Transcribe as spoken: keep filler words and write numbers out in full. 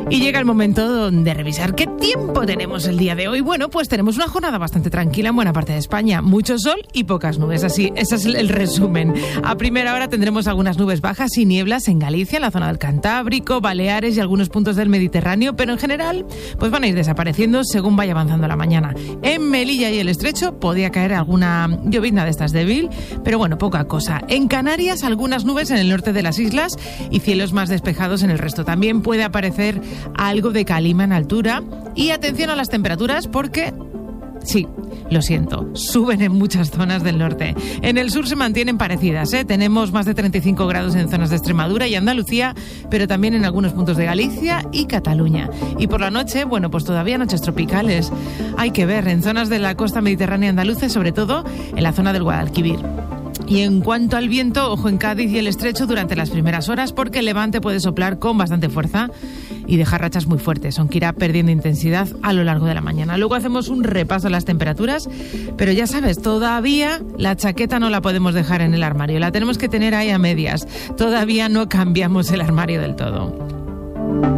Y llega el momento de revisar qué tiempo tenemos el día de hoy. Bueno, pues tenemos una jornada bastante tranquila en buena parte de España. Mucho sol y pocas nubes, así, ese es el resumen. A primera hora tendremos algunas nubes bajas y nieblas en Galicia, en la zona del Cantábrico, Baleares y algunos puntos del Mediterráneo, pero en general pues van a ir desapareciendo según vaya avanzando la mañana. En Melilla y el Estrecho podría caer alguna llovizna de estas débil, pero bueno, poca cosa. En Canarias algunas nubes en el norte de las islas y cielos más despejados en el resto. También puede aparecer algo de calima en altura y atención a las temperaturas porque, sí, lo siento, suben en muchas zonas del norte. En el sur se mantienen parecidas, ¿eh? Tenemos más de treinta y cinco grados en zonas de Extremadura y Andalucía, pero también en algunos puntos de Galicia y Cataluña. Y por la noche, bueno, pues todavía noches tropicales. Hay que ver, en zonas de la costa mediterránea andaluza, sobre todo en la zona del Guadalquivir. Y en cuanto al viento, ojo en Cádiz y el Estrecho durante las primeras horas porque el levante puede soplar con bastante fuerza y dejar rachas muy fuertes, aunque irá perdiendo intensidad a lo largo de la mañana. Luego hacemos un repaso a las temperaturas, pero ya sabes, todavía la chaqueta no la podemos dejar en el armario, la tenemos que tener ahí a medias. Todavía no cambiamos el armario del todo.